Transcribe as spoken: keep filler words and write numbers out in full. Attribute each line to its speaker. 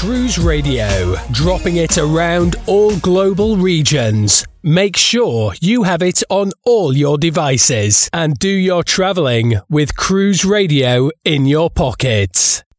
Speaker 1: Cruise Radio, dropping it around all global regions. Make sure you have it on all your devices and do your travelling with Cruise Radio in your pocket.